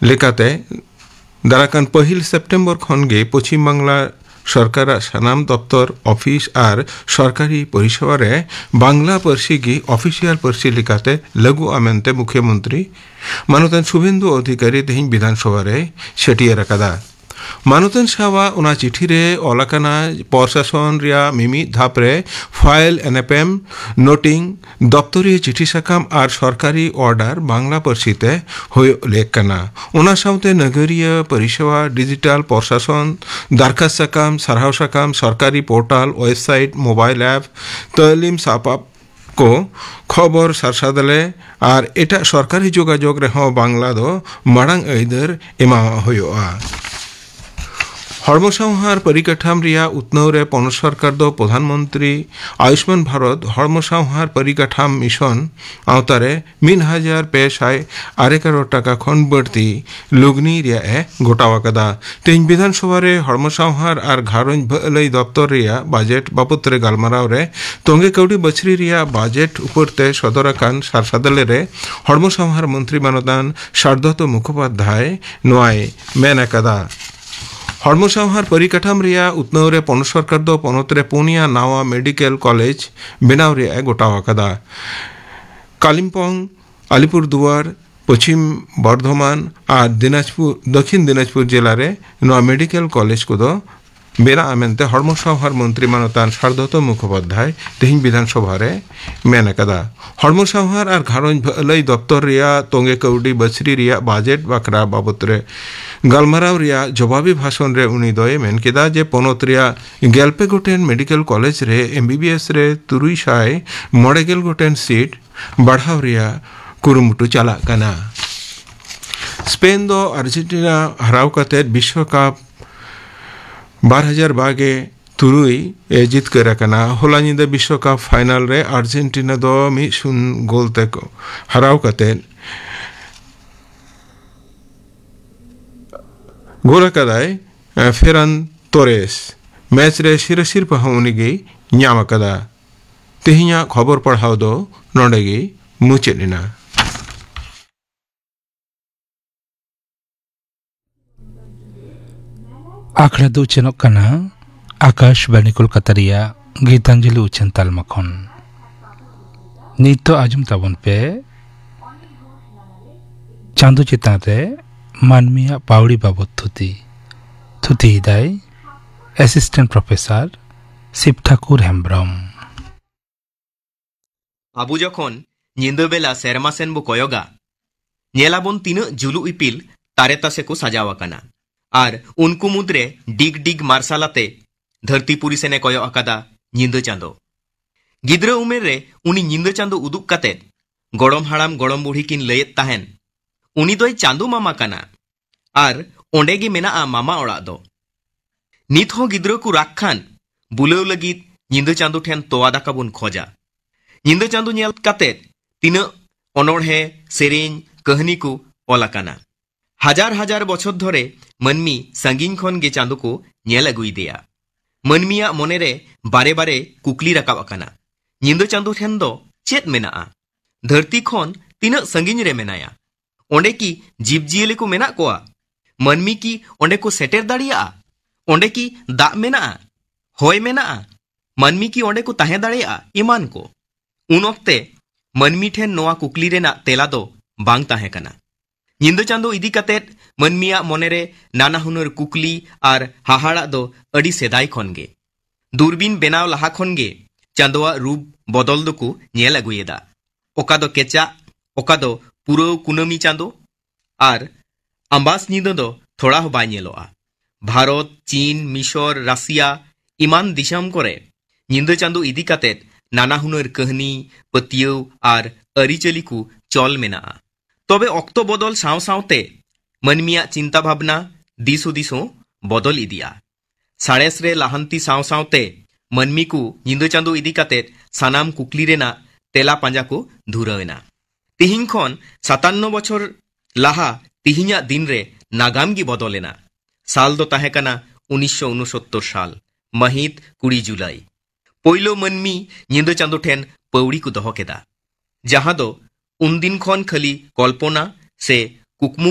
लेकाते दाराकान पहिल सेप्टेम्बर खनगे पश्चिम बांगला सरकार सानाम दफ्तर अफिस और सरकारी परिसेवारे बांगला पार्सी की अफिसियल पार्सी लेकाते लागू आमेनते मुख्यमंत्री मानतन शुभेंदु अधिकारी तेहिं विधानसभा रे सेटियर रकादा मानतन सावा उना चिठी रे ओलाकाना प्रशासन रिया मिमी धापरे फाइल एनएपएम नोटिंग दप्तरी चिठी साकाम और सरकारी ऑर्डर बांगला पार्सीते होय लेकना उना साउते नगरीय परिसेवा डिजिटल प्रशासन दरखास्त साकाम सरहाव साकाम सरकारी पोर्टल वेबसाइट मोबाइल ऐप तालीम सापाप को खबर सारसादले और एटा सरकारी जोगाजोग रेहो बांगला दो मांग ऐदर एमा होयोआ हर्मसावहार परिकाठाम रिया उत्नौरे पनत सरकार दो प्रधानमंत्री आयुष्मान भारत हर्मसावहार परिकाठाम मिशन आवतारे 1,511 टाका खन बढ़ती लुगनी रिया गोटावाकदा तेज विधानसभा रे हर्मसावहार और घारंज भलाई दफ्तर रिया बजेट बाबतरे गालमाराव रे तोंगे कौड़ी बछरी रिया बजेट उपरते सदराकान सारसादले रे हर्मसावहार मंत्री मानदान शारदत्त मुखोपाध्याय नोआय मेनकादा हर्मसावहार परिकाठाम रिया उत्नौरे पनत सरकार दो पनतरे पुनिया नावा मेडिकल कॉलेज बेनाव रिया गोटावाकदा कालिम्पोंग अलीपुरदुआर पश्चिम बर्धमान और दिनाजपुर दक्षिण दिनाजपुर जिले रे नवा मेडिकल कॉलेज को दो बेना आमेनते हर्मसावहार मंत्री मानतान शारदत्त मुखोपाध्याय तेहिं विधानसभा रे मेनकादा हर्मसावहार और घारंज भलाई दफ्तर रिया तोंगे कौड़ी बछरी रिया बजेट बाकरा बाबतरे गालमाराव रिया जवाबी भाषण रे उनी दोए मेनकेदा जे पनत रिया 11 गोटेन मेडिकल कॉलेज रे एमबीबीएस रे 390 गोटेन सीट बढ़ाव रिया कुरुमुटु चला कना स्पेन दो अर्जेंटीना हराव कते विश्व कप 2023 जीत कर होला निंदा विश्व कप फाइनल रे अर्जेंटीना दो 1-0 गोल तक हराव कते गोल कदाय फेरन तोरेस मैच रे सिरसिर पहुनिगे न्यामकदा तेहिया खबर पढ़ाव दो नोडेगे मुचेलिना आखड़ा दो चनक कना आकाशवाणी कोलकाता रिया गीतांजलि उचन तालमाखन नितो आजम ताबन पे चांदो चितान रे मानमिया पावड़ी बाबत थुती हिदाय असिस्टेंट प्रोफेसर शिव ठाकुर हेम्ब्रम आबू जखन निंदो बेला सेरमा सेन बो कयोगा नेलाबन तीना जुलु इपिल तारे तासे को सजावाकाना और उनको मुद्रे डिग डिग मार्सालाते धरतीपुरी सेने कयो अकादा निंदो चांदो गिद्रा उमेर रे उनी निंदो चांदो उदुक काते गड़म हाड़ाम गड़म बुढ़ी किन लयेत ताहेन उनी दोय चांदो मामा काना और ओंडे गे मेना मामा ओड़ा दो नित हो गिद्रा को राखान बुलाव लगित निंदो चांदो ठेन तोवा दाका बुन खोजा निंदो चांदो नेल काते तीना अनोढ़े सेरेन कहानी को ओलाकाना हजार हजार बछर धरे मनमी संगीन खन गे चांदो को नेल अगुइदेया मनमिया मोनेरे बारे बारे कुकली रकाब अकाना निंदो चांदो ठेन दो चेत मेना धरती खन तीना संगीन रे मेनाया ओंडे की जीवजियले को मेना कोआ मनमी की ओंडे को सेटेर दाड़िया ओंडे की दाग मेना होय मेना मनमी की ओंडे को ताहे दाड़िया इमान को उन वक्ते मनमी ठेन नोआ कुकली रेना तेला दो बांग ताहे कना निंदो चांदो इदी कातेत मनमिया मोनेरे नाना हुनर कुकली और हाहाड़ा दो अड़ी सेदाय खनगे दूरबीन बेनाव लहा खनगे चांदोआ रूप बदल दो को नेल अगुएदा ओका दो केचा ओका दो पुरो कुनमी चांदो और अंबास निंदो दो थोड़ा हो बाय नेलोआ भारत चीन मिशर रासिया इमान दिशम करे निंदो चांदो इदी कातेत नाना हुनर कहानी पतियो और अरिचली को चल मेना तबे अक्तो बदल साव सावते मनमिया चिंता भावना दिस हुदिस बदल इदिया साड़ेस रे लाहंती साव सावते मनमी को निंदो चांदो इदी कातेत सानाम कुकली रेना तेला पांजा को धुरावेना तिहिं खन 57 बछर लाहा तिहिंया दिन रे नागाम गी बदलेना साल दो ताहेकाना 1969 साल महित 20 जुलाई पोइलो मनमी निंदो चांदो ठेन पौड़ी को दोहो केदा जहां दो उन दिन खन खाली कल्पना से कुकमु